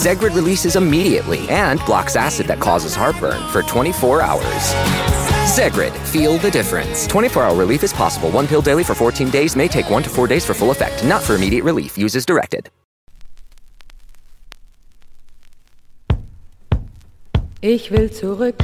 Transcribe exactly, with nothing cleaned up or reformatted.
Zegrid releases immediately and blocks acid that causes heartburn for twenty-four hours. Zegrid, feel the difference. twenty-four hour relief is possible. One pill daily for fourteen days may take one to four days for full effect. Not for immediate relief. Use as directed. Ich will zurück